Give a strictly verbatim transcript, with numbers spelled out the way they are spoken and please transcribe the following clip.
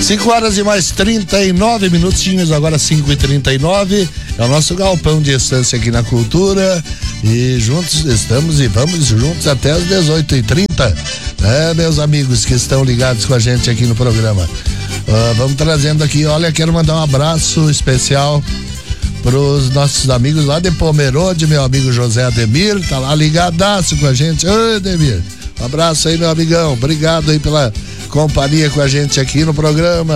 cinco horas e mais trinta e nove minutinhos, agora cinco e trinta e nove. É o nosso galpão de estância aqui na Cultura. E juntos estamos e vamos juntos até as dezoito e trinta, né, meus amigos que estão ligados com a gente aqui no programa. Uh, vamos trazendo aqui, olha, quero mandar um abraço especial pros nossos amigos lá de Pomerode, meu amigo José Ademir, tá lá ligadaço com a gente. Oi, Ademir, um abraço aí, meu amigão, obrigado aí pela companhia com a gente aqui no programa.